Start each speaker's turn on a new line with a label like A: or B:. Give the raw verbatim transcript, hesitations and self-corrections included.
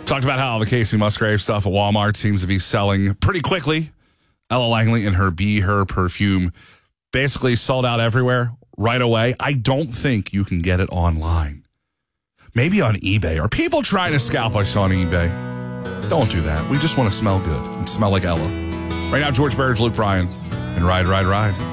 A: Talked about how the Casey Musgrave stuff at Walmart seems to be selling pretty quickly. Ella Langley and her Be Her perfume basically sold out everywhere right away. I don't think you can get it online. Maybe on eBay. Are people trying to scalp us on eBay? Don't do that. We just want to smell good and smell like Ella. Right now, George Barrage, Luke Bryan, and Ride, Ride, Ride.